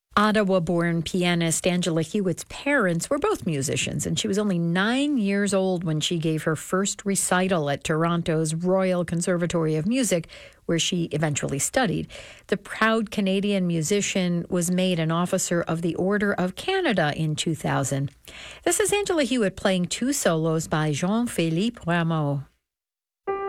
Ottawa-born pianist Angela Hewitt's parents were both musicians, and she was only 9 years old when she gave her first recital at Toronto's Royal Conservatory of Music, where she eventually studied. The proud Canadian musician was made an Officer of the Order of Canada in 2000. This is Angela Hewitt playing two solos by Jean-Philippe Rameau.